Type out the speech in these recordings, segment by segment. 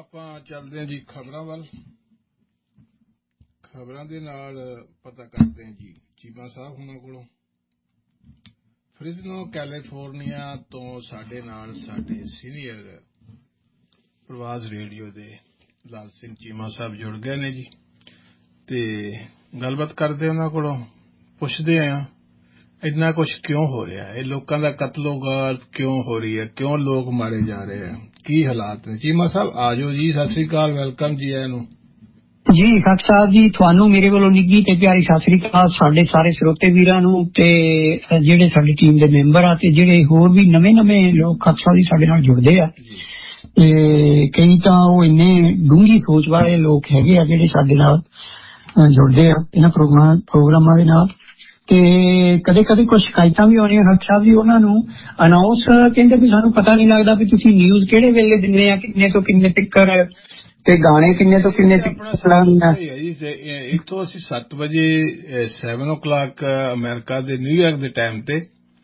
ਆਪਾਂ ਚੱਲਦੇ ਹਾਂ ਜੀ ਖਬਰਾਂ ਵੱਲ। ਖਬਰਾਂ ਦੇ ਨਾਲ ਪਤਾ ਕਰਦੇ ਹਾਂ ਜੀ ਚੀਮਾ ਸਾਹਿਬ ਹੁਣਾਂ ਕੋਲੋਂ। ਫ੍ਰਿਜ਼ਨੋ ਕੈਲੀਫੋਰਨੀਆ ਤੋਂ ਸਾਡੇ ਨਾਲ ਸਾਡੇ ਸੀਨੀਅਰ ਪ੍ਰਵਾਜ਼ ਰੇਡੀਓ ਦੇ ਲਾਲ ਸਿੰਘ ਚੀਮਾ ਸਾਹਿਬ ਜੁੜ ਗਏ ਨੇ ਜੀ, ਤੇ ਗੱਲਬਾਤ ਕਰਦੇ ਉਹਨਾਂ ਕੋਲੋਂ। ਪੁੱਛਦੇ ਹਾਂ ਇੰਨਾ ਕੁਛ ਕਿਉਂ ਹੋ ਰਿਹਾ, ਇਹ ਲੋਕਾਂ ਦਾ ਕਤਲੋਗਾਰ ਕਿਉਂ ਹੋ ਰਹੀ ਹੈ, ਕਿਉਂ ਲੋਕ ਮਾਰੇ ਜਾ ਰਹੇ ਆ, ਕੀ ਹਾਲਾਤ ਨੇ। ਚੀਮਾ ਸਾਹਿਬ ਆ ਜਾਓ ਜੀ, ਸਤਿ ਸ੍ਰੀ ਅਕਾਲ, ਵੈਲਕਮ ਜੀ ਆਇਆਂ ਨੂੰ। ਜੀ ਖੱਟ ਸਾਹਿਬ ਜੀ, ਤੁਹਾਨੂੰ ਮੇਰੇ ਵੱਲੋਂ ਨਿੱਘੀ ਤੇ ਪਿਆਰੀ ਸਤਿ ਸ੍ਰੀ ਅਕਾਲ। ਸਾਡੇ ਸਾਰੇ ਸਰੋਤੇ ਵੀਰਾਂ ਨੂੰ ਤੇ ਜਿਹੜੇ ਸਾਡੀ ਟੀਮ ਦੇ ਮੈਂਬਰ ਆ ਤੇ ਜਿਹੜੇ ਹੋਰ ਵੀ ਨਵੇਂ ਲੋਕ ਖੱਟ ਸਾਹਿਬ ਜੀ ਸਾਡੇ ਨਾਲ ਜੁੜਦੇ ਆ, ਤੇ ਕਈ ਤਾਂ ਉਹ ਇੰਨੇ ਡੂੰਘੀ ਸੋਚ ਵਾਲੇ ਲੋਕ ਹੈਗੇ ਆ ਜਿਹੜੇ ਸਾਡੇ ਨਾਲ ਜੁੜਦੇ ਆ ਇਹਨਾਂ ਪ੍ਰੋਗਰਾਮਾਂ ਦੇ ਨਾਲ। ਤੇ ਕਦੇ ਕੁਝ ਸ਼ਿਕਾਇਤਾਂ ਵੀ ਆਉਣੀਆਂ ਖੱਟ ਸਾਹਿਬ ਜੀ, ਉਹਨਾਂ ਨੂੰ ਅਨਾਉਂਸ ਕਹਿੰਦੇ ਵੀ ਸਾਨੂੰ ਪਤਾ ਨਹੀਂ ਲੱਗਦਾ ਵੀ ਤੁਸੀਂ ਨਿਊਜ਼ ਕਿਹੜੇ ਵੇਲੇ ਦਿੰਦੇ ਆ, ਕਿੰਨੇ ਤੋਂ ਕਿੰਨੇ ਤੱਕਰ, ਤੇ ਗਾਣੇ ਕਿੰਨੇ ਤੋਂ ਕਿੰਨੇ ਇੱਥੋਂ ਅਸੀਂ 7 ਵਜੇ 7 o'clock ਅਮਰੀਕਾ ਦੇ ਨਿਊਯਾਰਕ ਦੇ ਟਾਈਮ ਤੇ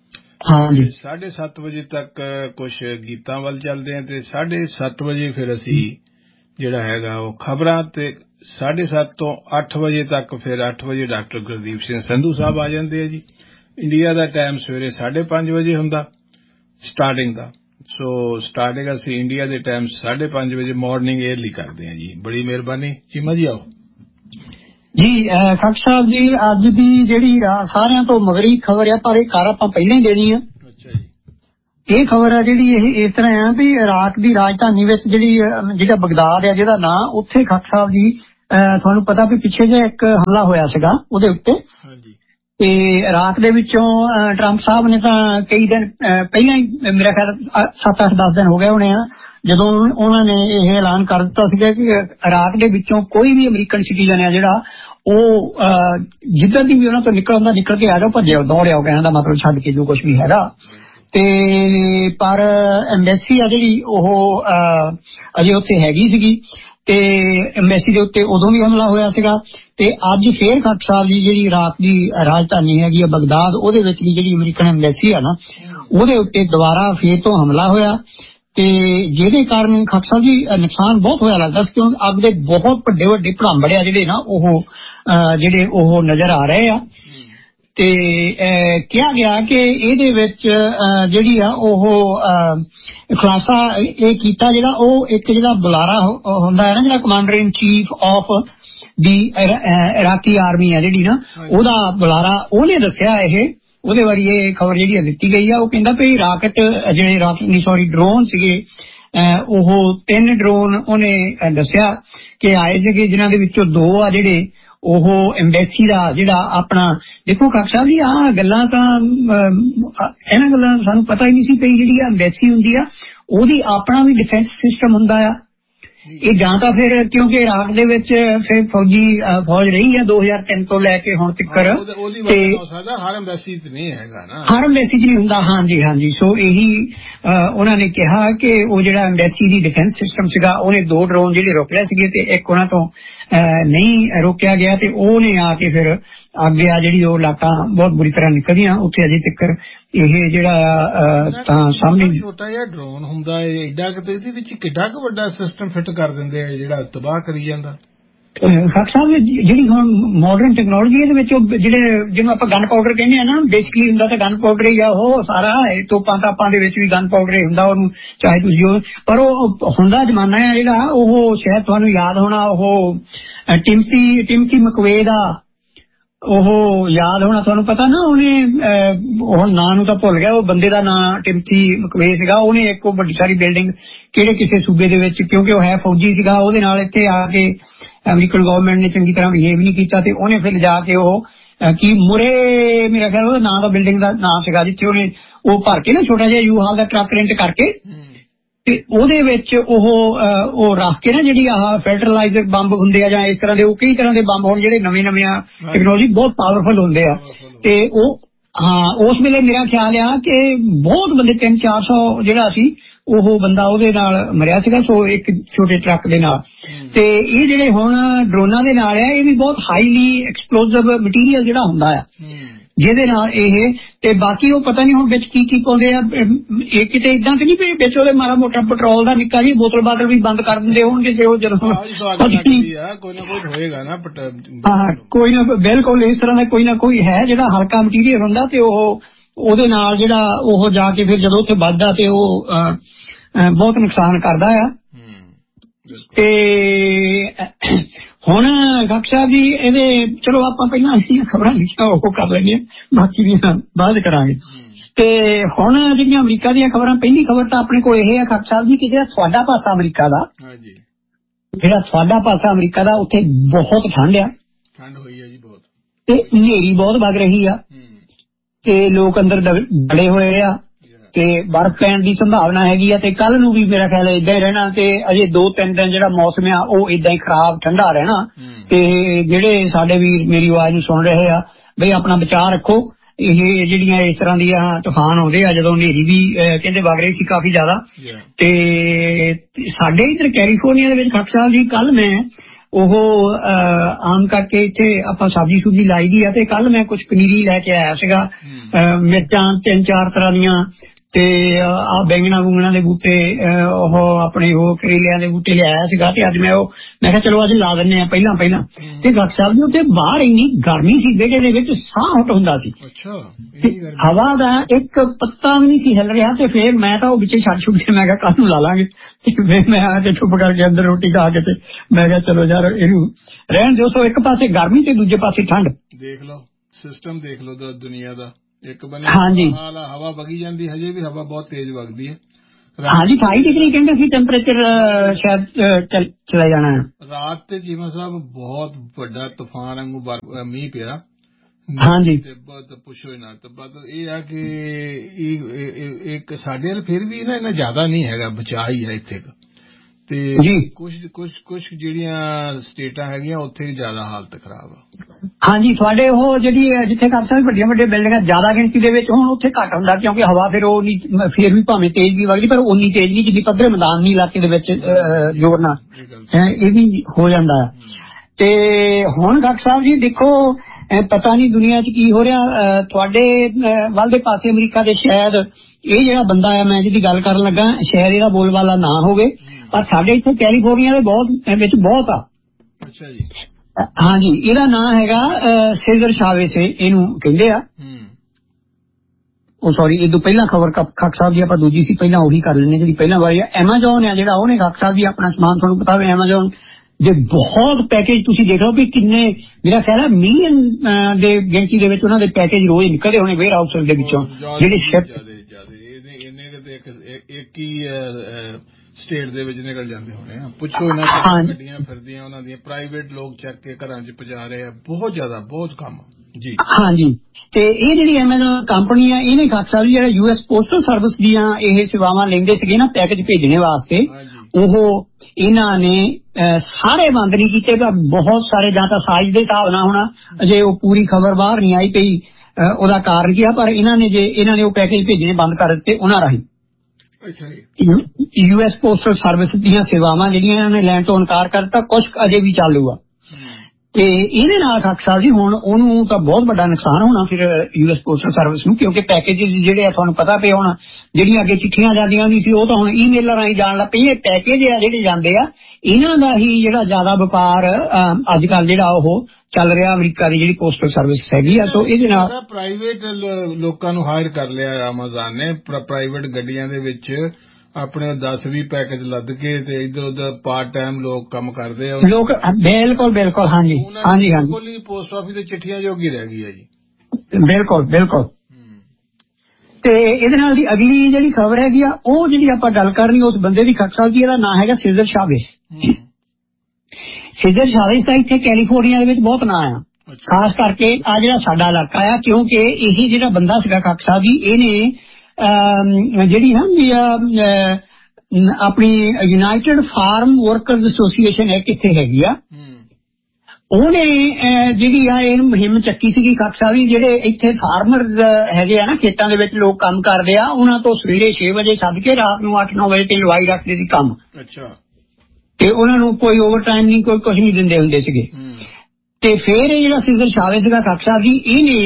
7:30 ਵਜੇ ਤੱਕ ਕੁਛ ਗੀਤਾਂ ਵੱਲ ਚੱਲਦੇ ਆ, ਤੇ 7:30 ਵਜੇ ਫਿਰ ਅਸੀਂ ਜਿਹੜਾ ਹੈਗਾ ਉਹ ਖਬਰਾਂ, ਤੇ 7:30 ਤੋਂ 8 ਵਜੇ ਤੱਕ ਫਿਰ 8 ਵਜੇ ਡਾਕਟਰ ਗੁਰਦੀਪ ਸਿੰਘ ਸੰਧੂ ਸਾਹਿਬ ਆ ਜਾਂਦੇ ਆ ਜੀ। ਇੰਡੀਆ ਦਾ ਟਾਈਮ ਸਵੇਰੇ 5:30 ਵਜੇ ਹੁੰਦਾ ਸਟਾਰਟਿੰਗ ਦਾ, ਸੋ ਸਟਾਰਟਿੰਗ ਅਸੀਂ ਇੰਡੀਆ ਦੇ ਟਾਈਮ 5:30 ਵਜੇ ਮਾਰਨਿੰਗ ਏਅਰਲੀ ਕਰਦੇ ਹਾਂ ਜੀ। ਬੜੀ ਮਿਹਰਬਾਨੀ ਚੀਮਾ ਜੀ, ਆਓ ਜੀ। ਖੱਟ ਸਾਹਿਬ ਜੀ, ਅੱਜ ਦੀ ਜਿਹੜੀ ਸਾਰਿਆਂ ਤੋਂ ਮਗਰੀ ਖਬਰ ਆ, ਪਰ ਇਹ ਕਾਰ ਆਪਾਂ ਪਹਿਲਾਂ ਹੀ ਦੇਣੀ ਆ। ਅੱਛਾ ਜੀ। ਇਹ ਖਬਰ ਆ ਜਿਹੜੀ ਇਹ ਇਸ ਤਰ੍ਹਾਂ ਆ ਵੀ ਇਰਾਕ ਦੀ ਰਾਜਧਾਨੀ ਵਿੱਚ ਜਿਹੜਾ ਬਗਦਾਦ ਆ ਜਿਹਦਾ ਨਾਂ, ਉੱਥੇ ਖੱਟ ਸਾਹਿਬ ਜੀ ਤੁਹਾਨੂੰ ਪਤਾ ਵੀ ਪਿੱਛੇ ਜਿਹਾ ਇੱਕ ਹਮਲਾ ਹੋਇਆ ਸੀਗਾ ਉਹਦੇ ਉੱਤੇ। ਹਾਂਜੀ। ਤੇ ਇਰਾਕ ਦੇ ਵਿੱਚੋਂ ਟਰੰਪ ਸਾਹਿਬ ਨੇ ਤਾਂ ਕਈ ਦਿਨ ਪਹਿਲਾਂ ਹੀ, ਮੇਰਾ ਖਿਆਲ 7-8-10 ਦਿਨ ਹੋ ਗਏ ਹੋਣੇ ਆ, ਜਦੋਂ ਉਹਨਾਂ ਨੇ ਇਹ ਐਲਾਨ ਕਰ ਦਿੱਤਾ ਸੀਗਾ ਕਿ ਇਰਾਕ ਦੇ ਵਿੱਚੋਂ ਕੋਈ ਵੀ ਅਮਰੀਕਨ ਸਿਟੀਜ਼ਨ ਆ ਜਿਹੜਾ ਉਹ ਜਿੱਦਾਂ ਦੀ ਵੀ ਉਹਨਾਂ ਤੋਂ ਨਿਕਲ ਕੇ ਆ ਜਾਓ, ਭੱਜਿਆ ਦੌੜਿਆ, ਕਹਿਣ ਦਾ ਮਤਲਬ ਛੱਡ ਕੇ ਜੋ ਕੁਛ ਵੀ ਹੈਗਾ। ਤੇ ਪਰ ਐਮਬੈਸੀ ਆ ਜਿਹੜੀ ਉਹ ਅਜੇ ਉੱਥੇ ਹੈਗੀ ਸੀਗੀ, ਤੇ ਐਮਬੈਸੀ ਦੇ ਉੱਤੇ ਉਦੋਂ ਵੀ ਹਮਲਾ ਹੋਇਆ ਸੀਗਾ। ਤੇ ਅੱਜ ਫੇਰ ਖੱਟ ਸਾਹਿਬ ਜੀ ਜਿਹੜੀ ਇਰਾਕ ਦੀ ਰਾਜਧਾਨੀ ਹੈਗੀ ਆ ਬਗਦਾਦ, ਉਹਦੇ ਵਿੱਚ ਵੀ ਜਿਹੜੀ ਅਮਰੀਕਨ ਐਮਬੈਸੀ ਆ ਨਾ, ਉਹਦੇ ਉੱਤੇ ਦੁਬਾਰਾ ਫੇਰ ਤੋਂ ਹਮਲਾ ਹੋਇਆ, ਤੇ ਜਿਹਦੇ ਕਾਰਨ ਖੱਟ ਸਾਹਿਬ ਜੀ ਨੁਕਸਾਨ ਬਹੁਤ ਹੋਇਆ ਲੱਗਦਾ ਸੀ, ਕਿਉਂਕਿ ਅੱਗ ਦੇ ਬਹੁਤ ਵੱਡੇ ਭੜਾਂਬੜੇ ਆ ਜਿਹੜੇ ਨਾ ਉਹ ਨਜ਼ਰ ਆ ਰਹੇ ਆ। ਤੇ ਕਿਹਾ ਗਿਆ ਕਿ ਇਹਦੇ ਵਿੱਚ ਜਿਹੜੀ ਆ ਉਹ ਖੁਲਾਸਾ ਇਹ ਕੀਤਾ, ਜਿਹੜਾ ਉਹ ਇੱਕ ਜਿਹੜਾ ਬੁਲਾਰਾ ਹੁੰਦਾ ਹੈ ਨਾ, ਜਿਹੜਾ commander in chief of the Iraqi army ਆ ਜਿਹੜੀ ਨਾ, ਉਹਦਾ ਬੁਲਾਰਾ, ਉਹਨੇ ਦੱਸਿਆ ਉਹਦੇ ਬਾਰੇ ਇਹ ਖਬਰ ਜਿਹੜੀ ਦਿੱਤੀ ਗਈ ਆ। ਉਹ ਕਹਿੰਦਾ ਵੀ ਡਰੋਨ ਸੀਗੇ, ਉਹ 3 ਡਰੋਨ ਉਹਨੇ ਦੱਸਿਆ ਕਿ ਆਏ ਸੀਗੇ, ਜਿਨ੍ਹਾਂ ਦੇ ਵਿੱਚੋਂ 2 ਆ ਜਿਹੜੇ ਉਹ ਐਮਬੈਸੀ ਦਾ ਜਿਹੜਾ ਆਪਣਾ, ਦੇਖੋ ਖੱਟ ਸਾਹਿਬ ਜੀ ਆਹ ਗੱਲਾਂ ਤਾਂ ਇਹਨਾਂ ਗੱਲਾਂ ਸਾਨੂੰ ਪਤਾ ਹੀ ਨਹੀਂ ਸੀ ਪਈ। ਜਿਹੜੀ ਐਮਬੈਸੀ ਹੁੰਦੀ ਆ ਉਹਦੀ ਆਪਣਾ ਵੀ ਡਿਫੈਂਸ ਸਿਸਟਮ ਹੁੰਦਾ ਆ। ਇਹ ਜਾਂ ਤਾਂ ਫਿਰ ਕਿਉਂਕਿ ਇਰਾਕ ਦੇ ਵਿੱਚ ਫਿਰ ਫੌਜ ਰਹੀ ਆ 2003 ਤੋਂ ਲੈ ਕੇ ਹੁਣ ਤੱਕ, ਤੇ ਹਰ ਐਮਬੈਸੀ ਚ ਨਹੀਂ ਹੈਗਾ ਨਾ, ਹਰ ਐਮਬੈਸੀ ਚ ਨਹੀਂ ਹੁੰਦਾ। ਹਾਂਜੀ। ਸੋ ਇਹੀ ਉਹਨਾਂ ਨੇ ਕਿਹਾ ਕਿ ਉਹ ਜਿਹੜਾ ਐਮਬੈਸੀ ਦੀ ਡਿਫੈਂਸ ਸਿਸਟਮ ਸੀਗਾ, ਉਹਨੇ 2 ਡਰੋਨ ਜਿਹੜੇ ਰੋਕ ਲਏ ਸੀਗੇ, ਤੇ ਇੱਕ ਉਹਨਾਂ ਤੋਂ ਨਹੀਂ ਰੋਕਿਆ ਗਿਆ, ਤੇ ਉਹਨੇ ਆ ਕੇ ਫਿਰ ਅੱਗੇ ਆ ਜਿਹੜੀ ਉਹ ਲਾਟਾਂ ਬਹੁਤ ਬੁਰੀ ਤਰ੍ਹਾਂ ਨਿਕਲੀਆਂ ਉੱਥੇ। ਅਜੇ ਤੱਕ ਇਹ ਜਿਹੜਾ ਤਾਂ ਸਾਹਮਣੇ ਛੋਟਾ ਜਿਹਾ ਡਰੋਨ ਹੁੰਦਾ ਹੈ ਏਡਾ, ਕਿਤੇ ਇਹਦੇ ਵਿੱਚ ਕਿੱਡਾ ਕੁ ਵੱਡਾ ਸਿਸਟਮ ਫਿੱਟ ਕਰ ਦਿੰਦੇ ਆ ਜਿਹੜਾ ਤਬਾਹ ਕਰੀ ਜਾਂਦਾ। ਖੱਟ ਸਾਹਿਬ ਜਿਹੜੀ ਹੁਣ ਮਾਡਰਨ ਟੈਕਨੋਲੋਜੀ ਇਹਦੇ ਵਿੱਚ ਜਿਹਨੂੰ ਆਪਾਂ ਗਨ ਪਾਊਡਰ ਕਹਿੰਦੇ ਆ ਨਾ, ਬੇਸਿਕਲੀ ਹੁੰਦਾ ਤਾਂ ਗਨ ਪਾਊਡਰ ਹੀ ਆ ਉਹ ਸਾਰਾ। ਤੋਪਾਂ ਤਾਪਾਂ ਦੇ ਵਿੱਚ ਵੀ ਗਨ ਪਾਊਡਰ ਹੀ ਹੁੰਦਾ ਉਹਨੂੰ, ਚਾਹੇ ਤੁਸੀਂ ਪਰ ਉਹ ਹੁੰਦਾ ਜ਼ਮਾਨਾ ਹੈ ਜਿਹੜਾ, ਉਹ ਸ਼ਾਇਦ ਤੁਹਾਨੂੰ ਯਾਦ ਹੋਣਾ, ਉਹ ਟਿਮਸੀ ਮਕਵੇ ਦਾ, ਉਹ ਯਾਦ ਹੋਣਾ ਤੁਹਾਨੂੰ ਪਤਾ ਨਾ। ਉਹਨੇ ਹੁਣ ਨਾਂ ਨੂੰ ਤਾਂ ਭੁੱਲ ਗਿਆ, ਉਹ ਬੰਦੇ ਦਾ ਨਾਂ ਟਿਮਸੀ ਮਕਵੇ ਸੀਗਾ। ਉਹਨੇ ਇੱਕ ਵੱਡੀ ਸਾਰੀ ਬਿਲਡਿੰਗ ਕਿਸੇ ਸੂਬੇ ਦੇ ਵਿੱਚ, ਕਿਉਂਕਿ ਉਹ ਹੈ ਫੌਜੀ ਸੀਗਾ, ਉਹਦੇ ਨਾਲ ਇੱਥੇ ਆ ਕੇ ਅਮਰੀਕਨ ਗਵਰਨਮੈਂਟ ਨੇ ਚੰਗੀ ਤਰ੍ਹਾਂ ਬਿਹੇਵ ਨਹੀਂ ਕੀਤਾ, ਤੇ ਉਹਨੇ ਫਿਰ ਜਾ ਕੇ ਉਹ ਮੁਰੇ, ਮੇਰਾ ਖਿਆਲ ਉਹਦਾ ਨਾਂ ਦਾ ਬਿਲਡਿੰਗ ਦਾ ਨਾਂ ਸੀਗਾ, ਜਿੱਥੇ ਉਹਨੇ ਉਹ ਭਰ ਕੇ ਨਾ ਛੋਟਾ ਜਿਹਾ you hall the truck rent ਕਰਕੇ, ਤੇ ਉਹਦੇ ਵਿੱਚ ਉਹ ਰੱਖ ਕੇ ਨਾ ਜਿਹੜੀ ਆਹ ਫਰਟੀਲਾਈਜ਼ਰ ਬੰਬ ਹੁੰਦੇ ਆ ਜਾਂ ਇਸ ਤਰ੍ਹਾਂ ਦੇ, ਉਹ ਕਈ ਤਰ੍ਹਾਂ ਦੇ ਬੰਬ ਹੁਣ ਜਿਹੜੇ ਨਵੀਆਂ ਟੈਕਨੋਲੋਜੀ ਬਹੁਤ ਪਾਵਰਫੁਲ ਹੁੰਦੇ ਆ, ਤੇ ਉਹ ਉਸ ਵੇਲੇ ਮੇਰਾ ਖਿਆਲ ਆ ਕਿ ਬਹੁਤ ਬੰਦੇ 300-400 ਜਿਹੜਾ ਸੀ ਉਹ ਬੰਦਾ ਉਹਦੇ ਨਾਲ ਮਰਿਆ ਸੀਗਾ, ਸੋ ਇੱਕ ਛੋਟੇ ਟਰੱਕ ਦੇ ਨਾਲ। ਤੇ ਇਹ ਜਿਹੜੇ ਹੁਣ ਡਰੋਨਾਂ ਦੇ ਨਾਲ ਆ, ਇਹ ਵੀ ਬਹੁਤ ਹਾਈਲੀ ਐਕਸਪਲੋਸਿਵ ਮਟੀਰੀਅਲ ਜਿਹੜਾ ਹੁੰਦਾ ਆ, ਜਿਹਦੇ ਨਾਲ ਇਹ ਤੇ ਬਾਕੀ ਉਹ ਪਤਾ ਨਹੀਂ ਹੁਣ ਵਿੱਚ ਕੀ ਪਾਉਂਦੇ ਆ। ਇਹ ਕਿਤੇ ਇਦਾਂ ਤੇ ਨਹੀਂ ਵੀ ਵਿੱਚ ਉਹਦੇ ਮਾੜਾ ਮੋਟਾ ਪੈਟਰੋਲ ਦਾ ਨਿੱਕਾ ਜਿਹੀ ਬੋਤਲ ਬਾਤਲ ਵੀ ਬੰਦ ਕਰ ਦਿੰਦੇ ਹੋਣਗੇ ਜੇ ਉਹ ਜਦੋਂ ਕੋਈ ਨਾ ਕੋਈ ਹੋਏਗਾ ਨਾ। ਹਾਂ ਕੋਈ ਨਾ ਬਿਲਕੁਲ ਇਸ ਤਰ੍ਹਾਂ ਦਾ ਕੋਈ ਨਾ ਕੋਈ ਹੈ ਜਿਹੜਾ ਹਲਕਾ ਮਟੀਰੀਅਲ ਹੁੰਦਾ ਤੇ ਉਹਦੇ ਨਾਲ ਜਿਹੜਾ ਉਹ ਜਾ ਕੇ ਫਿਰ ਜਦੋਂ ਉੱਥੇ ਵੱਜਦਾ ਤੇ ਉਹ ਬਹੁਤ ਨੁਕਸਾਨ ਕਰਦਾ ਆ। ਤੇ ਹੁਣ ਡਾਕਟਰ ਸਾਹਿਬ ਜੀ ਇਹਦੇ ਚਲੋ ਆਪਾਂ ਪਹਿਲਾਂ ਅਸੀਂ ਖਬਰਾਂ ਲਿਖੀਆਂ ਉਹ ਕਰ ਲੈਂਦੇ ਹਾਂ, ਬਾਕੀ ਦੀਆਂ ਬਾਅਦ ਕਰਾਂਗੇ। ਤੇ ਹੁਣ ਜਿਹੜੀਆਂ ਅਮਰੀਕਾ ਦੀਆਂ ਖਬਰਾਂ, ਪਹਿਲੀ ਖਬਰ ਤਾਂ ਆਪਣੇ ਕੋਲ ਇਹ ਹੈ ਡਾਕਟਰ ਸਾਹਿਬ ਜੀ ਕਿ ਜਿਹੜਾ ਤੁਹਾਡਾ ਪਾਸਾ ਅਮਰੀਕਾ ਦਾ, ਜਿਹੜਾ ਤੁਹਾਡਾ ਪਾਸਾ ਅਮਰੀਕਾ ਦਾ ਉੱਥੇ ਬਹੁਤ ਠੰਡ ਆ, ਠੰਡ ਹੋਈ ਹੈ ਜੀ ਬਹੁਤ, ਤੇ ਹਨੇਰੀ ਬਹੁਤ ਵਗ ਰਹੀ ਆ ਤੇ ਲੋਕ ਅੰਦਰ ਬੜੇ ਹੋਏ ਆ ਤੇ ਬਰਫ਼ ਪੈਣ ਦੀ ਸੰਭਾਵਨਾ ਹੈਗੀ ਆ। ਤੇ ਕੱਲ ਨੂੰ ਵੀ ਮੇਰਾ ਖਿਆਲ ਏਦਾਂ ਹੀ ਰਹਿਣਾ ਤੇ ਅਜੇ 2-3 ਦਿਨ ਜਿਹੜਾ ਮੌਸਮ ਆ ਉਹ ਏਦਾਂ ਹੀ ਖਰਾਬ ਠੰਡਾ ਰਹਿਣਾ। ਤੇ ਜਿਹੜੇ ਸਾਡੇ ਵੀਰ ਮੇਰੀ ਆਵਾਜ਼ ਨੂੰ ਸੁਣ ਰਹੇ ਆ ਬਈ ਆਪਣਾ ਬਚਾਅ ਰੱਖੋ। ਇਹ ਜਿਹੜੀਆਂ ਇਸ ਤਰ੍ਹਾਂ ਦੀਆਂ ਤੂਫਾਨ ਆਉਂਦੇ ਆ ਜਦੋਂ ਹਨੇਰੀ ਵੀ ਕਹਿੰਦੇ ਵਗ ਰਹੀ ਸੀ ਕਾਫੀ ਜ਼ਿਆਦਾ। ਤੇ ਸਾਡੇ ਇੱਧਰ ਕੈਲੀਫੋਰਨੀਆ ਦੇ ਵਿੱਚ ਡਾਕਟਰ ਸਾਹਿਬ ਜੀ ਕੱਲ ਮੈਂ ਉਹ ਆਮ ਕਰਕੇ ਇੱਥੇ ਆਪਾਂ ਸਬਜ਼ੀ ਸੁਬਜ਼ੀ ਲਾਈ ਦੀ ਆ ਤੇ ਕੱਲ ਮੈਂ ਕੁਝ ਪਨੀਰੀ ਲੈ ਕੇ ਆਇਆ ਸੀਗਾ, ਮਿਰਚਾਂ 3-4 ਤਰ੍ਹਾਂ ਦੀਆਂ ਤੇ ਆ ਬੈਂਗਣਾ ਬੂੰਗਣਾ ਦੇ ਬੂਟੇ, ਉਹ ਆਪਣੇ ਉਹ ਕਰੇਲਿਆਂ ਦੇ ਬੂਟੇ ਲਿਆਇਆ ਸੀਗਾ। ਤੇ ਅੱਜ ਮੈਂ ਕਿਹਾ ਚਲੋ ਅੱਜ ਲਾ ਦਿੰਦੇ ਆ ਪਹਿਲਾਂ ਤੇ ਡਾਕਟਰ ਸਾਹਿਬ ਜੀ ਉੱਥੇ ਬਾਹਰ ਇੰਨੀ ਗਰਮੀ ਸੀ, ਵਿਹੜੇ ਦੇ ਵਿੱਚ ਸਾਹ ਹਟ ਹੁੰਦਾ ਸੀ, ਹਵਾ ਦਾ ਇੱਕ ਪੱਤਾ ਵੀ ਨਹੀਂ ਸੀ ਹਿੱਲ ਰਿਹਾ। ਤੇ ਫੇਰ ਮੈਂ ਤਾਂ ਉਹ ਵਿੱਚੇ ਛੱਡ ਕੇ ਮੈਂ ਕਿਹਾ ਕੱਲ ਨੂੰ ਲਾ ਲਾਂਗੇ। ਤੇ ਫਿਰ ਮੈਂ ਆ ਕੇ ਚੁੱਪ ਕਰਕੇ ਅੰਦਰ ਰੋਟੀ ਖਾ ਕੇ ਤੇ ਮੈਂ ਕਿਹਾ ਚਲੋ ਯਾਰ ਇਹਨੂੰ ਰਹਿਣ ਦਿਓ। ਸੋ ਇੱਕ ਪਾਸੇ ਗਰਮੀ ਤੇ ਦੂਜੇ ਪਾਸੇ ਠੰਡ। ਦੇਖ ਲਓ ਸਿਸਟਮ, ਦੇਖ ਲਓ ਦੁਨੀਆ ਦਾ। ਇੱਕ ਬੰਨੇ ਹਵਾ ਵਗੀ ਜਾਂਦੀ, ਹਜੇ ਵੀ ਹਵਾ ਬਹੁਤ ਤੇਜ਼ ਵਗਦੀ ਹੈ। ਹਾਂਜੀ 28 ਡਿਗਰੀ ਕਹਿੰਦੇ ਸੀ ਟੈਂਪਰੇਚਰ ਸ਼ਾਇਦ ਚਲਾ ਜਾਣਾ। ਰਾਤ ਤੇ ਜੀਵਨ ਸਾਹਿਬ ਬਹੁਤ ਵੱਡਾ ਤੂਫਾਨ ਵਾਂਗੂ ਮੀਂਹ ਪਿਆ। ਹਾਂਜੀ ਪੁੱਛੋ ਨਾ। ਤਾਂ ਇਹ ਆ ਕਿ ਇੱਕ ਸਾਡੇ ਵੱਲ ਫਿਰ ਵੀ ਨਾ ਇੰਨਾ ਜ਼ਿਆਦਾ ਨਹੀਂ ਹੈਗਾ, ਬਚਾਅ ਹੀ ਹੈ ਇੱਥੇ। ਤੇ ਕੁਛ ਜਿਹੜੀਆਂ ਸਟੇਟਾਂ ਹੈਗੀਆਂ ਉੱਥੇ ਜ਼ਿਆਦਾ ਹਾਲਤ ਖਰਾਬ ਆ। ਹਾਂਜੀ ਤੁਹਾਡੇ ਉਹ ਜਿਹੜੀ ਜਿੱਥੇ ਕਾਫੀ ਵੱਡੀਆਂ ਬਿਲਡਿੰਗਾਂ ਜ਼ਿਆਦਾ ਗਿਣਤੀ ਦੇ ਵਿੱਚ ਹੁਣ ਉੱਥੇ ਘੱਟ ਹੁੰਦਾ ਕਿਉਂਕਿ ਹਵਾ ਫਿਰ ਉਹ ਨਹੀਂ, ਫਿਰ ਵੀ ਭਾਵੇਂ ਤੇਜ਼ ਵੀ ਵਗਦੀ ਪਰ ਉਨੀ ਤੇਜ਼ ਨਹੀਂ ਜਿੰਨੀ ਪੱਧਰੇ ਮੈਦਾਨੀ ਇਲਾਕੇ ਦੇ ਵਿੱਚ ਜ਼ੋਰ ਨਾਲ ਇਹ ਵੀ ਹੋ ਜਾਂਦਾ। ਤੇ ਹੁਣ ਡਾਕਟਰ ਸਾਹਿਬ ਜੀ ਦੇਖੋ ਪਤਾ ਨਹੀਂ ਦੁਨੀਆ 'ਚ ਕੀ ਹੋ ਰਿਹਾ। ਤੁਹਾਡੇ ਵੱਲ ਦੇ ਪਾਸੇ ਅਮਰੀਕਾ ਦੇ ਸ਼ਾਇਦ ਇਹ ਜਿਹੜਾ ਬੰਦਾ ਆ ਮੈਂ ਜਿਹਦੀ ਗੱਲ ਕਰਨ ਲੱਗਾ ਸ਼ਾਇਦ ਇਹਦਾ ਬੋਲਬਾਲਾ ਨਾ ਹੋਵੇ, ਪਰ ਸਾਡੇ ਇੱਥੇ ਕੈਲੀਫੋਰਨੀਆ ਦੇ ਵਿੱਚ ਬਹੁਤ ਆ। ਅੱਛਾ ਜੀ। ਹਾਂਜੀ ਇਹਦਾ ਨਾਂ ਹੈਗਾ ਸੇਜ਼ਰ ਸ਼ਾਵੇਸ ਇਹਨੂੰ ਕਹਿੰਦੇ ਆ। ਉਹ ਸੌਰੀ ਇਹ ਤੋਂ ਪਹਿਲਾਂ ਖਬਰ ਖਾਕ ਸਾਹਿਬ ਜੀ ਆਪਾਂ ਦੂਜੀ ਸੀ, ਪਹਿਲਾਂ ਉਹੀ ਕਰ ਲੈਂਦੇ ਜਿਹੜੀ ਪਹਿਲਾਂ ਵਾਰੀ ਆ। ਐਮਾਜ਼ੋਨ ਆ ਜਿਹੜਾ ਉਹਨੇ ਖਾਕ ਸਾਹਿਬ ਜੀ ਆਪਣਾ ਸਮਾਨ ਤੁਹਾਨੂੰ ਪਤਾ ਹੋਵੇ ਐਮਾਜ਼ੋਨ ਦੇ ਬਹੁਤ ਪੈਕੇਜ ਤੁਸੀਂ ਦੇਖ ਲਓ ਵੀ ਕਿੰਨੇ, ਮੇਰਾ ਖਿਆਲ ਹੈ ਮਿਲੀਅਨ ਦੇ ਗਿਣਤੀ ਦੇ ਵਿੱਚ ਉਹਨਾਂ ਦੇ ਪੈਕੇਜ ਰੋਜ਼ ਨਿਕਲਦੇ ਹੋਣੇ ਵੇਅਰ ਹਾਊਸ ਦੇ ਵਿੱਚੋਂ ਜਿਹੜੇ ਸ਼ਿਪ ਇੱਕ ਹੀ ਸਟੇਟ ਦੇ ਵਿੱਚ ਨਿਕਲ ਜਾਂਦੇ ਹੋਣੇ ਆ। ਪੁੱਛੋ ਇਹਨਾਂ ਗੱਡੀਆਂ ਫਿਰਦੀਆਂ ਉਹਨਾਂ ਦੀਆਂ, ਪ੍ਰਾਈਵੇਟ ਲੋਕ ਚੱਕ ਕੇ ਘਰਾਂ 'ਚ ਪਹੁੰਚਾ ਰਹੇ ਆ। ਬਹੁਤ ਜ਼ਿਆਦਾ ਬਹੁਤ ਕੰਮ ਜੀ। ਹਾਂਜੀ ਤੇ ਇਹ ਜਿਹੜੀ ਐਮਾਜ਼ੋਨ ਕੰਪਨੀ ਆ ਇਹਨੇ ਖਾਕ ਸਾਹਿਬ ਜਿਹੜਾ US ਪੋਸਟਲ ਸਰਵਿਸ ਦੀਆਂ ਇਹ ਸੇਵਾਵਾਂ ਲੈਂਦੇ ਸੀਗੇ ਨਾ ਪੈਕੇਜ ਭੇਜਣੇ ਵਾਸਤੇ, ਉਹ ਇਹਨਾਂ ਨੇ ਸਾਰੇ ਬੰਦ ਨਹੀਂ ਕੀਤੇ। ਬਹੁਤ ਸਾਰੇ ਜਾਂ ਤਾਂ ਸਾਈਜ਼ ਦੇ ਹਿਸਾਬ ਨਾਲ ਹੋਣਾ, ਅਜੇ ਉਹ ਪੂਰੀ ਖਬਰ ਬਾਹਰ ਨਹੀਂ ਆਈ ਪਈ ਉਹਦਾ ਕਾਰਨ ਕੀ ਆ, ਪਰ ਇਹਨਾਂ ਨੇ ਉਹ ਪੈਕੇਜ ਭੇਜਣੇ ਬੰਦ ਕਰ ਦਿੱਤੇ ਉਹਨਾਂ ਰਾਹੀਂ। US ਪੋਸਟਲ ਸਰਵਿਸ ਦੀਆਂ ਸੇਵਾਵਾਂ ਜਿਹੜੀਆਂ ਇਹਨਾਂ ਨੇ ਲੈਣ ਤੋਂ ਇਨਕਾਰ ਕਰ ਦਿੱਤਾ, ਕੁਛ ਅਜੇ ਵੀ ਚਾਲੂ ਆ। ਤੇ ਇਹਦੇ ਨਾਲ ਖਾਕ ਸਾਹਿਬ ਜੀ ਹੁਣ ਉਹਨੂੰ ਤਾਂ ਬਹੁਤ ਵੱਡਾ ਨੁਕਸਾਨ ਹੋਣਾ ਫਿਰ US ਪੋਸਟਲ ਸਰਵਿਸ ਨੂੰ, ਕਿਉਂਕਿ ਪੈਕੇਜ ਜਿਹੜੇ ਆ ਤੁਹਾਨੂੰ ਪਤਾ ਪਿਆ ਹੁਣ ਜਿਹੜੀਆਂ ਅੱਗੇ ਚਿੱਠੀਆਂ ਜਾਂਦੀਆਂ ਨਹੀਂ ਸੀ ਉਹ ਤਾਂ ਹੁਣ ਈਮੇਲਾਂ ਰਾਹੀਂ ਜਾਣ ਲੱਗ ਪਈ। ਇਹ ਪੈਕੇਜ ਆ ਜਿਹੜੇ ਜਾਂਦੇ ਆ ਇਹਨਾਂ ਦਾ ਹੀ ਜਿਹੜਾ ਜ਼ਿਆਦਾ ਵਪਾਰ ਅੱਜ ਕੱਲ੍ਹ ਜਿਹੜਾ ਉਹ ਚੱਲ ਰਿਹਾ ਅਮਰੀਕਾ ਦੀ ਜਿਹੜੀ ਪੋਸਟਲ ਸਰਵਿਸ ਹੈਗੀ ਆ। ਸੋ ਇਹਦੇ ਨਾਲ ਪ੍ਰਾਈਵੇਟ ਲੋਕਾਂ ਨੂੰ ਹਾਇਰ ਕਰ ਲਿਆ ਐਮਾਜ਼ਾਨ ਨੇ, ਪ੍ਰਾਈਵੇਟ ਗੱਡੀਆਂ ਦੇ ਵਿੱਚ ਆਪਣੇ 10-20 ਪੈਕੇਜ ਲੱਦ ਕੇ ਤੇ ਇੱਧਰ ਉੱਧਰ ਪਾਰਟ ਟਾਈਮ ਲੋਕ ਕੰਮ ਕਰਦੇ ਆ ਲੋਕ। ਬਿਲਕੁਲ ਹਾਂਜੀ ਹਾਂਜੀ ਹਾਂਜੀ ਪੋਸਟ ਆਫਿਸ ਦੀ ਚਿੱਠੀਆਂ ਜੋਗੀ ਰਹਿ ਗਈ ਹੈ ਜੀ। ਬਿਲਕੁਲ। ਤੇ ਇਹਦੇ ਨਾਲ ਦੀ ਅਗਲੀ ਜਿਹੜੀ ਖਬਰ ਹੈਗੀ ਆ ਉਹ ਜਿਹੜੀ ਆਪਾਂ ਗੱਲ ਕਰਨੀ ਉਸ ਬੰਦੇ ਦੀ ਖਾਕ ਸਾਹਿਬ ਜੀ ਇਹਦਾ ਨਾਂ ਹੈਗਾ ਸੇਜ਼ਰ ਸ਼ਾਵੇਸ। ਸੇਜ਼ਰ ਸ਼ਾਵੇਸ ਦਾ ਇੱਥੇ ਕੈਲੀਫੋਰਨੀਆ ਦੇ ਵਿੱਚ ਬਹੁਤ ਨਾਂ ਆ, ਖਾਸ ਕਰਕੇ ਆ ਜਿਹੜਾ ਸਾਡਾ ਇਲਾਕਾ ਆ, ਕਿਉਂਕਿ ਇਹ ਜਿਹੜਾ ਬੰਦਾ ਸੀਗਾ ਖਾਕ ਸਾਹਿਬ ਜੀ ਇਹਨੇ ਜਿਹੜੀ ਨਾ ਆਪਣੀ ਯੂਨਾਈਟਿਡ ਫਾਰਮ ਵਰਕਰਜ਼ ਐਸੋਸੀਏਸ਼ਨ ਹੈ ਕਿੱਥੇ ਹੈਗੀ ਆ, ਉਹਨੇ ਜਿਹੜੀ ਆ ਇਹ ਮੁਹਿੰਮ ਚੱਕੀ ਸੀਗੀ ਖਾਕ ਸਾਹਿਬ ਜੀ। ਜਿਹੜੇ ਇੱਥੇ ਫਾਰਮਰਜ਼ ਹੈਗੇ ਆ ਨਾ ਖੇਤਾਂ ਦੇ ਵਿੱਚ ਲੋਕ ਕੰਮ ਕਰਦੇ ਆ, ਉਹਨਾਂ ਤੋਂ ਸਵੇਰੇ 6 ਵਜੇ ਸੱਦ ਕੇ ਰਾਤ ਨੂੰ 8-9 ਵਜੇ ਤੇ ਲਵਾਈ ਰੱਖਦੇ ਸੀ ਕੰਮ। ਅੱਛਾ। ਤੇ ਉਹਨਾਂ ਨੂੰ ਕੋਈ ਓਵਰ ਟਾਈਮ ਨਹੀਂ, ਕੋਈ ਕੁਝ ਨਹੀਂ ਦਿੰਦੇ ਹੁੰਦੇ ਸੀਗੇ। ਤੇ ਫੇਰ ਇਹ ਜਿਹੜਾ ਸੇਜ਼ਰ ਸ਼ਾਵੇਸ ਸੀਗਾ ਖਾਕ ਸਾਹਿਬ ਜੀ ਇਹਨੇ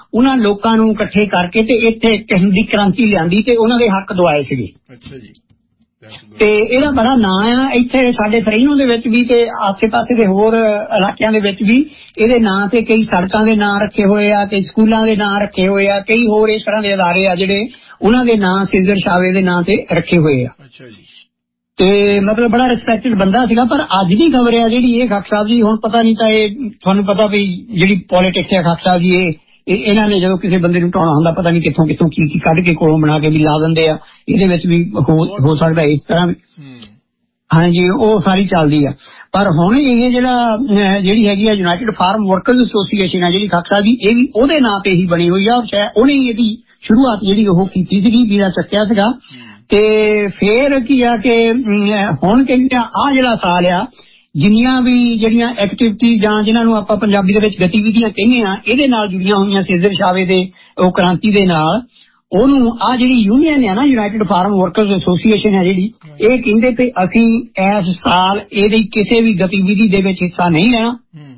ਉਹਨਾਂ ਲੋਕਾਂ ਨੂੰ ਇਕੱਠੇ ਕਰਕੇ ਤੇ ਇੱਥੇ ਇੱਕ ਕਿਸਮ ਦੀ ਕ੍ਰਾਂਤੀ ਲਿਆਂਦੀ ਤੇ ਉਹਨਾਂ ਦੇ ਹੱਕ ਦਵਾਏ ਸੀਗੇ। ਅੱਛਾ ਜੀ। ਤੇ ਇਹਦਾ ਬੜਾ ਨਾਂ ਆ ਇੱਥੇ ਸਾਡੇ ਫਰੇਨੋ ਦੇ ਵਿੱਚ ਵੀ ਤੇ ਆਸੇ-ਪਾਸੇ ਦੇ ਹੋਰ ਇਲਾਕਿਆਂ ਦੇ ਵਿੱਚ ਵੀ ਇਹਦੇ ਨਾਂ ਤੇ ਕਈ ਸੜਕਾਂ ਦੇ ਨਾਂ ਰੱਖੇ ਹੋਏ ਆ ਤੇ ਸਕੂਲਾਂ ਦੇ ਨਾਂ ਰੱਖੇ ਹੋਏ ਆ, ਕਈ ਹੋਰ ਇਸ ਤਰ੍ਹਾਂ ਦੇ ਅਦਾਰੇ ਆ ਜਿਹੜੇ ਉਹਨਾਂ ਦੇ ਨਾਂ ਸੀਜ਼ਰ ਸ਼ਾਵੇ ਦੇ ਨਾਂ ਤੇ ਰੱਖੇ ਹੋਏ ਆ। ਅੱਛਾ ਜੀ। ਤੇ ਮਤਲਬ ਬੜਾ ਰਿਸਪੈਕਟਡ ਬੰਦਾ ਸੀਗਾ। ਪਰ ਅੱਜ ਦੀ ਖਬਰ ਆ ਜਿਹੜੀ ਇਹ ਖਾਕ ਸਾਹਿਬ ਜੀ, ਹੁਣ ਪਤਾ ਨਹੀਂ ਤਾਂ ਇਹ ਤੁਹਾਨੂੰ ਪਤਾ ਵੀ ਜਿਹੜੀ ਪੋਲੀਟਿਕਸ ਹੈ ਖਾਕ ਸਾਹਿਬ ਜੀ, ਇਹਨਾਂ ਨੇ ਜਦੋਂ ਕਿਸੇ ਬੰਦੇ ਨੂੰ ਢਾਉਣਾ ਹੁੰਦਾ ਪਤਾ ਨਹੀਂ ਕਿੱਥੋਂ ਕਿੱਥੋਂ ਕੀ ਕੱਢ ਕੇ ਕੋਲੋਂ ਬਣਾ ਕੇ ਵੀ ਲਾ ਦਿੰਦੇ ਆ। ਇਹਦੇ ਵਿੱਚ ਵੀ ਹੋ ਸਕਦਾ ਇਸ ਤਰ੍ਹਾਂ ਵੀ। ਹਾਂਜੀ, ਉਹ ਸਾਰੀ ਚੱਲਦੀ ਆ। ਪਰ ਹੁਣ ਇਹ ਜਿਹੜੀ ਹੈਗੀ ਆ ਯੂਨਾਈਟਿਡ ਫਾਰਮ ਵਰਕਰਜ਼ ਐਸੋਸੀਏਸ਼ਨ ਆ ਜਿਹੜੀ ਖਾਕ ਸਾਹਿਬ ਜੀ, ਇਹ ਵੀ ਉਹਦੇ ਨਾਂ ਤੇ ਹੀ ਬਣੀ ਹੋਈ ਆ। ਚਾਹੇ ਉਹਨੇ ਇਹਦੀ ਸ਼ੁਰੂਆਤ ਜਿਹੜੀ ਉਹ ਕੀਤੀ ਸੀਗੀ, ਵੀਰਾ ਚੱਕਿਆ ਸੀਗਾ। ਤੇ ਫੇਰ ਕੀ ਆ ਕਿ ਹੁਣ ਕਹਿੰਦੇ ਆ ਜਿਹੜਾ ਸਾਲ ਆ, ਜਿੰਨੀਆਂ ਵੀ ਜਿਹੜੀਆਂ ਐਕਟੀਵਿਟੀ ਜਾਂ ਜਿਹਨਾਂ ਨੂੰ ਆਪਾਂ ਪੰਜਾਬੀ ਦੇ ਵਿੱਚ ਗਤੀਵਿਧੀਆਂ ਕਹਿੰਦੇ ਆ, ਇਹਦੇ ਨਾਲ ਜੁੜੀਆਂ ਹੋਈਆਂ ਸੀਜ਼ਰ ਸ਼ਾਵੇ ਦੇ ਉਹ ਕ੍ਰਾਂਤੀ ਦੇ ਨਾਲ, ਉਹਨੂੰ ਆ ਜਿਹੜੀ ਯੂਨੀਅਨ ਹੈ ਨਾ ਯੂਨਾਈਟਿਡ ਫਾਰਮ ਵਰਕਰਜ਼ ਐਸੋਸੀਏਸ਼ਨ ਹੈ ਜਿਹੜੀ, ਇਹ ਕਹਿੰਦੇ ਕਿ ਅਸੀਂ ਇਸ ਸਾਲ ਇਹਦੀ ਕਿਸੇ ਵੀ ਗਤੀਵਿਧੀ ਦੇ ਵਿੱਚ ਹਿੱਸਾ ਨਹੀਂ ਲੈਣਾ।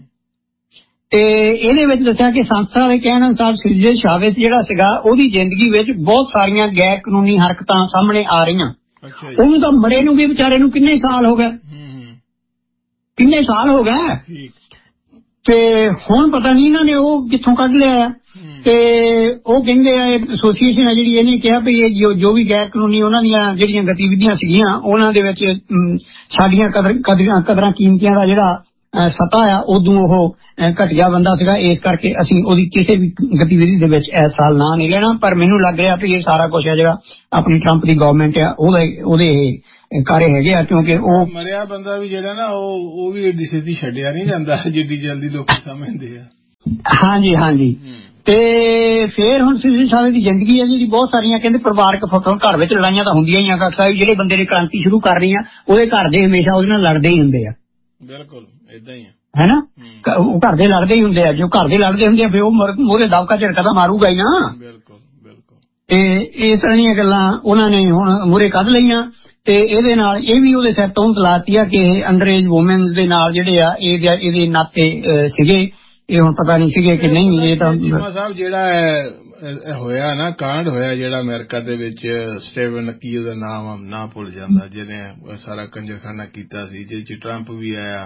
ਤੇ ਇਹਦੇ ਵਿੱਚ ਦੱਸਿਆ ਕਿ ਸੰਸਥਾ ਦੇ ਕਹਿਣ ਅਨੁਸਾਰ ਸੀਜ਼ਰ ਸ਼ਾਵੇ ਜਿਹੜਾ ਸੀਗਾ ਉਹਦੀ ਜ਼ਿੰਦਗੀ ਵਿੱਚ ਬਹੁਤ ਸਾਰੀਆਂ ਗੈਰ ਕਾਨੂੰਨੀ ਹਰਕਤਾਂ ਸਾਹਮਣੇ ਆ ਰਹੀਆਂ। ਉਹਨੂੰ ਤਾਂ ਮਰੇ ਨੂੰ ਵੀ ਵਿਚਾਰੇ ਨੂੰ ਕਿੰਨੇ ਸਾਲ ਹੋ ਗਏ, ਕਿੰਨੇ ਸਾਲ ਹੋ ਗਏ। ਤੇ ਹੁਣ ਪਤਾ ਨਹੀਂ ਇਹਨਾਂ ਨੇ ਉਹ ਕਿੱਥੋਂ ਕੱਢ ਲਿਆ। ਤੇ ਉਹ ਕਹਿੰਦੇ ਆ ਐਸੋਸੀਏਸ਼ਨ ਹੈ ਜਿਹੜੀ, ਇਹਨੇ ਕਿਹਾ ਵੀ ਇਹ ਜੋ ਵੀ ਗੈਰ ਕਾਨੂੰਨੀ ਉਹਨਾਂ ਦੀਆਂ ਜਿਹੜੀਆਂ ਗਤੀਵਿਧੀਆਂ ਸੀਗੀਆਂ ਉਹਨਾਂ ਦੇ ਵਿੱਚ ਸਾਡੀਆਂ ਕਦਰਾਂ ਕੀਮਤੀਆਂ ਦਾ ਜਿਹੜਾ ਸਤਾ ਆ ਉਦੋਂ ਉਹ ਘਟੀਆ ਬੰਦਾ ਸੀਗਾ। ਇਸ ਕਰਕੇ ਅਸੀਂ ਉਹਦੀ ਕਿਸੇ ਵੀ ਗਤੀਵਿਧੀ ਦੇ ਵਿੱਚ ਇਸ ਸਾਲ ਨਾਂ ਨਹੀਂ ਲੈਣਾ। ਪਰ ਮੈਨੂੰ ਲੱਗ ਰਿਹਾ ਵੀ ਇਹ ਸਾਰਾ ਕੁਛ ਹੈ ਜਿਹੜਾ ਆਪਣੀ ਟਰੰਪ ਦੀ ਗਵਰਨਮੈਂਟ ਆ ਉਹਦੇ ਕਾਰੇ ਹੈਗੇ ਆ, ਕਿਉਂਕਿ ਉਹ ਮਰਿਆ ਬੰਦਾ ਵੀ ਜਿਹੜਾ ਨਾ ਉਹ ਵੀ ਏਡੀ ਛੇਤੀ ਛੱਡਿਆ ਨਹੀਂ ਜਾਂਦਾ ਜਿੱਡੀ ਜਲਦੀ ਲੋਕ ਸਮਝਦੇ ਆ। ਹਾਂਜੀ ਹਾਂਜੀ। ਤੇ ਫੇਰ ਹੁਣ ਸੀਜ਼ਰ ਸ਼ਾਵੇ ਦੀ ਜ਼ਿੰਦਗੀ ਹੈ ਜਿਹੜੀ ਬਹੁਤ ਸਾਰੀਆਂ ਕਹਿੰਦੇ ਪਰਿਵਾਰਕ ਫੋਟੋ, ਘਰ ਵਿੱਚ ਲੜਾਈਆਂ ਤਾਂ ਹੁੰਦੀਆਂ ਹੀ ਆ ਕਾਕਾ ਸਾਹਿਬ। ਜਿਹੜੇ ਬੰਦੇ ਨੇ ਕ੍ਰਾਂਤੀ ਸ਼ੁਰੂ ਕਰਨੀ ਆ ਉਹਦੇ ਘਰ ਦੇ ਹਮੇਸ਼ਾ ਉਹਦੇ ਨਾਲ ਲੜਦੇ ਹੀ ਹੁੰਦੇ ਆ। ਬਿਲਕੁਲ ਏਦਾਂ ਹੀ ਹੈ ਨਾ, ਉਹ ਘਰ ਦੇ ਲੜਦੇ ਹੀ ਹੁੰਦੇ ਆ। ਜੋ ਘਰ ਦੇ ਲੜਦੇ ਹੁੰਦੇ ਆ ਫਿਰ ਉਹ ਮੋਰੇ ਦਬਕਾ ਝੜਕਾ ਤਾਂ ਮਾਰੂਗਾ ਹੀ ਨਾ। ਬਿਲਕੁਲ ਬਿਲਕੁਲ। ਤੇ ਇਸ ਤਰ੍ਹਾਂ ਦੀਆਂ ਗੱਲਾਂ ਉਹਨਾਂ ਨੇ ਹੁਣ ਮੂਹਰੇ ਕੱਢ ਲਈਆਂ। ਤੇ ਇਹਦੇ ਨਾਲ ਇਹ ਵੀ ਉਹਦੇ ਸਿਰ ਤੋਂ ਲਾਤੀ ਆ ਕਿ ਅੰਡਰਏਜ ਵੂਮਨ ਦੇ ਨਾਲ ਜਿਹੜੇ ਆ ਇਹਦੇ ਨਾਤੇ ਸੀਗੇ। ਇਹ ਹੁਣ ਪਤਾ ਨਹੀਂ ਸੀਗੇ ਕਿ ਨਹੀਂ। ਇਹ ਤਾਂ ਚੀਮਾ ਸਾਹਿਬ ਜਿਹੜਾ ਹੋਇਆ ਨਾ ਕਾਂਡ ਹੋਇਆ ਜਿਹੜਾ ਅਮਰੀਕਾ ਦੇ ਵਿੱਚ, ਸਟੀਵਨ ਕੀ ਉਹਦਾ ਨਾਮ ਨਾ ਭੁੱਲ ਜਾਂਦਾ, ਜਿਹਨੇ ਸਾਰਾ ਕੰਜਰਖਾਨਾ ਕੀਤਾ ਸੀ, ਜਿਹਦੇ ਚ ਟਰੰਪ ਵੀ ਆਇਆ।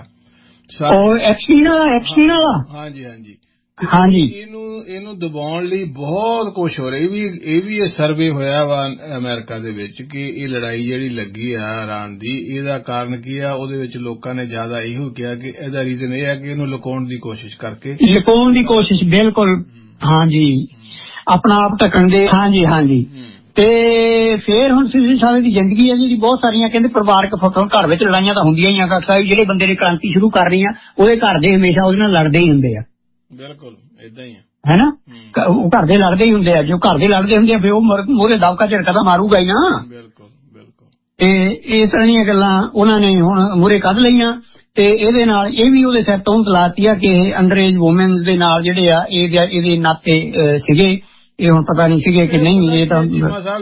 ਉਹ ਐਪਸਟੀਨ ਵਾਲਾ। ਹਾਂਜੀ ਹਾਂਜੀ ਹਾਂਜੀ। ਇਹਨੂੰ ਦਬਾਉਣ ਲਈ ਬਹੁਤ ਕੁਛ ਹੋ ਰਿਹਾ। ਇਹ ਵੀ ਸਰਵੇ ਹੋਇਆ ਵਾ ਅਮਰੀਕਾ ਦੇ ਵਿੱਚ ਕਿ ਇਹ ਲੜਾਈ ਜਿਹੜੀ ਲੱਗੀ ਆ ਇਰਾਨ ਦੀ, ਇਹਦਾ ਕਾਰਨ ਕੀ ਆ। ਉਹਦੇ ਵਿੱਚ ਲੋਕਾਂ ਨੇ ਜ਼ਿਆਦਾ ਇਹੋ ਕਿਹਾ ਕਿ ਇਹਦਾ ਰੀਜ਼ਨ ਇਹ ਹੈ ਕਿ ਇਹਨੂੰ ਲੁਕਾਉਣ ਦੀ ਕੋਸ਼ਿਸ਼ ਕਰਕੇ, ਲੁਕਾਉਣ ਦੀ ਕੋਸ਼ਿਸ਼। ਬਿਲਕੁਲ ਹਾਂਜੀ, ਆਪਣਾ ਆਪ ਢੱਕਣ ਦੇ। ਹਾਂਜੀ ਹਾਂਜੀ। ਤੇ ਫੇਰ ਹੁਣ ਸੀਜ਼ਰ ਸ਼ਾਵੇ ਦੀ ਜ਼ਿੰਦਗੀ ਹੈ ਜਿਹੜੀ ਬਹੁਤ ਸਾਰੀਆਂ ਕਹਿੰਦੇ ਪਰਿਵਾਰਕ ਫੋਟੋ, ਘਰ ਵਿੱਚ ਲੜਾਈਆਂ ਤਾਂ ਹੁੰਦੀਆਂ ਹੀ ਆ ਕਾਕਾ ਸਾਹਿਬ। ਜਿਹੜੇ ਬੰਦੇ ਨੇ ਕ੍ਰਾਂਤੀ ਸ਼ੁਰੂ ਕਰਨੀ ਆ ਉਹਦੇ ਘਰ ਦੇ ਹਮੇਸ਼ਾ ਉਹਦੇ ਨਾਲ ਲੜਦੇ ਹੀ ਹੁੰਦੇ ਆ। ਬਿਲਕੁਲ ਏਦਾਂ ਹੀ ਹੈ ਨਾ, ਉਹ ਘਰ ਦੇ ਲੜਦੇ ਹੀ ਹੁੰਦੇ ਆ। ਜੋ ਘਰ ਦੇ ਲੜਦੇ ਹੁੰਦੇ ਆ ਫਿਰ ਉਹ ਮੋਰੇ ਦਬਕਾ ਝੜਕਾ ਤਾਂ ਮਾਰੂਗਾ ਹੀ ਨਾ। ਬਿਲਕੁਲ ਬਿਲਕੁਲ। ਤੇ ਇਸ ਤਰ੍ਹਾਂ ਦੀਆਂ ਗੱਲਾਂ ਉਹਨਾਂ ਨੇ ਹੁਣ ਮੂਹਰੇ ਕੱਢ ਲਈਆਂ। ਤੇ ਇਹਦੇ ਨਾਲ ਇਹ ਵੀ ਉਹਦੇ ਸਿਰ ਤੋਂ ਲਾਤੀ ਆ ਕਿ ਅੰਡਰਏਜ ਵੂਮਨ ਦੇ ਨਾਲ ਜਿਹੜੇ ਆ ਇਹਦੇ ਨਾਤੇ ਸੀਗੇ। ਇਹ ਹੁਣ ਪਤਾ ਨਹੀਂ ਸੀਗੇ ਕਿ ਨਹੀਂ। ਇਹ ਤਾਂ ਚੀਮਾ ਸਾਹਿਬ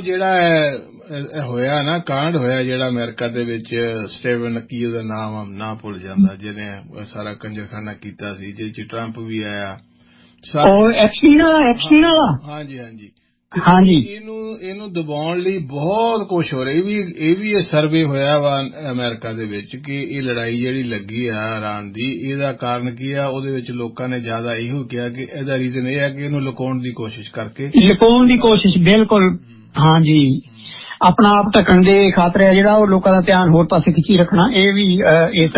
ਜਿਹੜਾ ਹੋਇਆ ਨਾ ਕਾਂਡ ਹੋਇਆ ਜਿਹੜਾ ਅਮਰੀਕਾ ਦੇ ਵਿੱਚ, ਸਟੀਵਨ ਕੀ ਉਹਦਾ ਨਾਮ ਨਾ ਭੁੱਲ ਜਾਂਦਾ, ਜਿਹਨੇ ਸਾਰਾ ਕੰਜਰਖਾਨਾ ਕੀਤਾ ਸੀ, ਜਿਹਦੇ ਚ ਟਰੰਪ ਵੀ ਆਇਆ। ਉਹ ਐਪਸਟੀਨ ਵਾਲਾ। ਹਾਂਜੀ ਹਾਂਜੀ ਹਾਂਜੀ। ਇਹਨੂੰ ਦਬਾਉਣ ਲਈ ਬਹੁਤ ਕੁਛ ਹੋ ਰਿਹਾ। ਇਹ ਵੀ ਸਰਵੇ ਹੋਇਆ ਵਾ ਅਮਰੀਕਾ ਦੇ ਵਿੱਚ ਕਿ ਇਹ ਲੜਾਈ ਜਿਹੜੀ ਲੱਗੀ ਆ ਇਰਾਨ ਦੀ, ਇਹਦਾ ਕਾਰਨ ਕੀ ਆ। ਉਹਦੇ ਵਿੱਚ ਲੋਕਾਂ ਨੇ ਜ਼ਿਆਦਾ ਇਹੋ ਕਿਹਾ ਕਿ ਇਹਦਾ ਰੀਜ਼ਨ ਇਹ ਹੈ ਕਿ ਇਹਨੂੰ ਲੁਕਾਉਣ ਦੀ ਕੋਸ਼ਿਸ਼ ਕਰਕੇ, ਲੁਕਾਉਣ ਦੀ ਕੋਸ਼ਿਸ਼। ਬਿਲਕੁਲ ਹਾਂਜੀ, ਆਪਣਾ ਆਪ ਢੱਕਣ ਦੇ ਖਾਤਰ ਜਿਹੜਾ ਉਹ ਲੋਕਾਂ ਦਾ ਧਿਆਨ ਹੋਰ ਪਾਸੇ ਖਿੱਚੀ ਰੱਖਣਾ। ਇਹ ਵੀ ਇਸ